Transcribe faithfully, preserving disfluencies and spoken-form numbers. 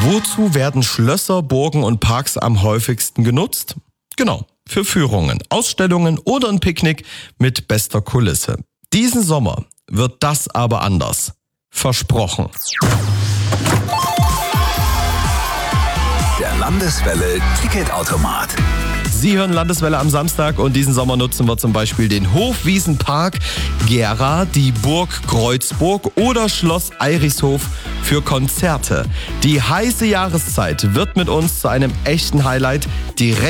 Wozu werden Schlösser, Burgen und Parks am häufigsten genutzt? Genau, für Führungen, Ausstellungen oder ein Picknick mit bester Kulisse. Diesen Sommer wird das aber anders. Versprochen. Der Landeswelle Ticketautomat. Sie hören Landeswelle am Samstag und diesen Sommer nutzen wir zum Beispiel den Hofwiesenpark Gera, die Burg Kreuzburg oder Schloss Eirichshof für Konzerte. Die heiße Jahreszeit wird mit uns zu einem echten Highlight direkt